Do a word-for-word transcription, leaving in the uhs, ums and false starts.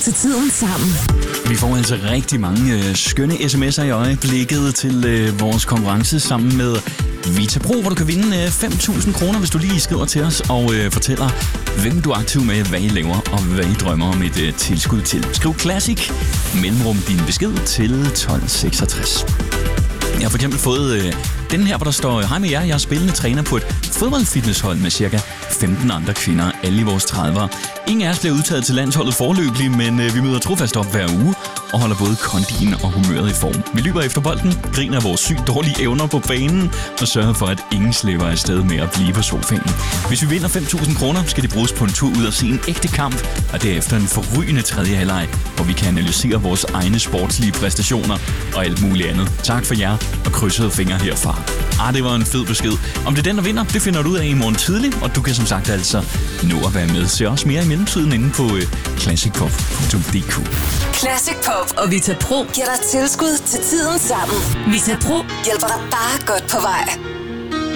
til tiden sammen. Vi får altså rigtig mange øh, skønne sms'er i øjeblikket til øh, vores konkurrence sammen med Vita Pro, hvor du kan vinde øh, fem tusind kroner, hvis du lige skriver til os og øh, fortæller, hvem du er aktiv med, hvad I laver og hvad I drømmer om et øh, tilskud til. Skriv Classic, mellemrum din besked til tolv seksogtres. Jeg har for eksempel fået øh, den her, hvor der står: hej med jer, jeg er spillende træner på et fodboldfitnesshold med cirka femten andre kvinder, alle i vores tredivere. Ingen af os bliver udtaget til landsholdet forløbig, men øh, vi møder trofast op hver uge og holder både kondien og humøret i form. Vi løber efter bolden, griner af vores sygt dårlige evner på banen og sørger for, at ingen slipper afsted med at blive på sofaen. Hvis vi vinder fem tusind kroner, skal det bruges på en tur ud og se en ægte kamp, og derefter en forrygende tredje halvleg, hvor vi kan analysere vores egne sportslige præstationer og alt muligt andet. Tak for jer og krydsede fingre herfra. Ah, det var en fed besked. Om det er den, der vinder, det finder du ud af i morgen tidlig, og du kan som sagt altså nå at være med. Se også mere i mellemtiden inde på uh, classic pop punktum d k. Classic Pop og Vita Pro giver dig tilskud til tiden sammen. Vita Pro hjælper dig bare godt på vej.